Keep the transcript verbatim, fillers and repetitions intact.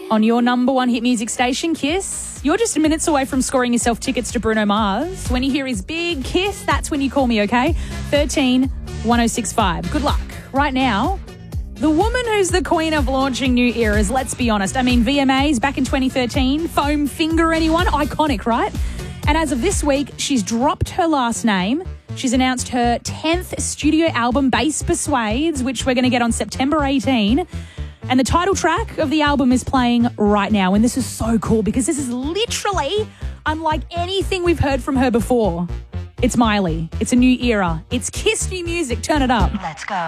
on your number one hit music station, Kiss. You're just minutes away from scoring yourself tickets to Bruno Mars. When you hear his big kiss, that's when you call me, okay? thirteen one oh six five. Good luck. Right now, the woman who's the queen of launching new eras, let's be honest. I mean, V M As back in twenty thirteen, Foam Finger, anyone? Iconic, right? And as of this week, she's dropped her last name. She's announced her tenth studio album, Bass Persuades, which we're going to get on September eighteenth. And the title track of the album is playing right now. And this is so cool because this is literally unlike anything we've heard from her before. It's Miley. It's a new era. It's Kiss new music. Turn it up. Let's go.